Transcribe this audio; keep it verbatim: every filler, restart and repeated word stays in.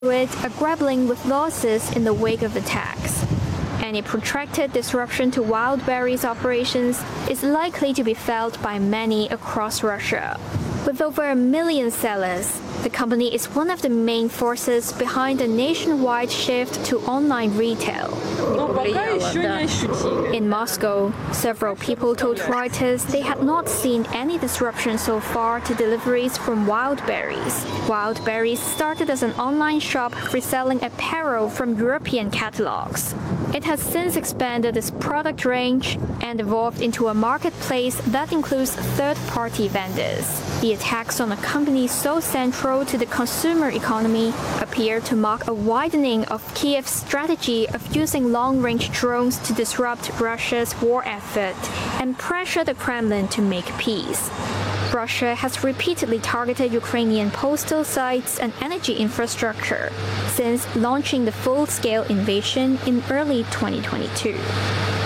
are grappling with losses in the wake of attacks. Any protracted disruption to Wildberries operations is likely to be felt by many across Russia. With over a million sellers, the company is one of the main forces behind the nationwide shift to online retail. In Moscow, several people told Reuters they had not seen any disruption so far to deliveries from Wildberries. Wildberries started as an online shop reselling apparel from European catalogs. It has since expanded its product range and evolved into a marketplace that includes third-party vendors. The attacks on a company so central to the consumer economy appear to mark a widening of Kiev's strategy of using long-range drones to disrupt Russia's war effort and pressure the Kremlin to make peace. Russia has repeatedly targeted Ukrainian postal sites and energy infrastructure since launching the full-scale invasion in early twenty twenty-two.